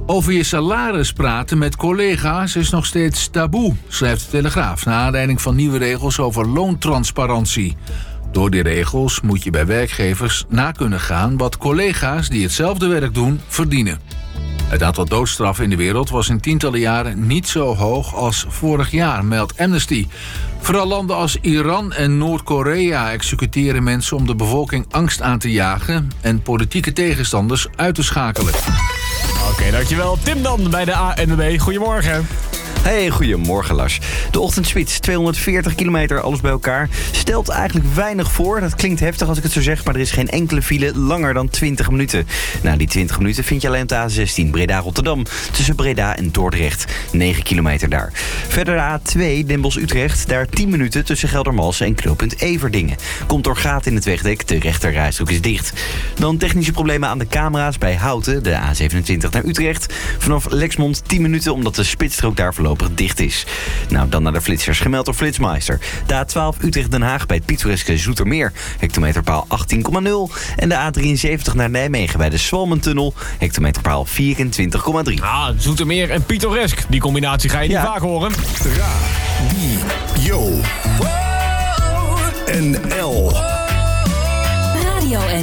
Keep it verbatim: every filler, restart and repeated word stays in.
Over je salaris praten met collega's is nog steeds taboe, schrijft de Telegraaf, naar aanleiding van nieuwe regels over loontransparantie. Door die regels moet je bij werkgevers na kunnen gaan wat collega's die hetzelfde werk doen verdienen. Het aantal doodstraffen in de wereld was in tientallen jaren niet zo hoog als vorig jaar, meldt Amnesty. Vooral landen als Iran en Noord-Korea executeren mensen om de bevolking angst aan te jagen en politieke tegenstanders uit te schakelen. Oké, okay, dankjewel. Tim dan bij de A N W B. Goedemorgen. Hey, goedemorgen Lars. De ochtendspits, tweehonderdveertig kilometer, alles bij elkaar. Stelt eigenlijk weinig voor. Dat klinkt heftig als ik het zo zeg, maar er is geen enkele file langer dan twintig minuten. Nou, die twintig minuten vind je alleen op de A zestien Breda-Rotterdam. Tussen Breda en Dordrecht. negen kilometer daar. Verder de A twee Den Bosch-Utrecht. Daar tien minuten tussen Geldermalsen en knooppunt Everdingen. Komt door gaten in het wegdek, de rechterrijstrook is dicht. Dan technische problemen aan de camera's bij Houten, de A zevenentwintig naar Utrecht. Vanaf Lexmond tien minuten omdat de spitsstrook daar voorlopig dicht is. Nou, dan naar de flitsers, gemeld door Flitsmeister. De A twaalf Utrecht-Den Haag bij het pittoreske Zoetermeer. Hectometerpaal achttien komma nul. En de A drieënzeventig naar Nijmegen bij de Swalmentunnel. Hectometerpaal vierentwintig komma drie. Ah, Zoetermeer en pittoresk. Die combinatie ga je niet Ja. vaak horen. Radio N L. Radio N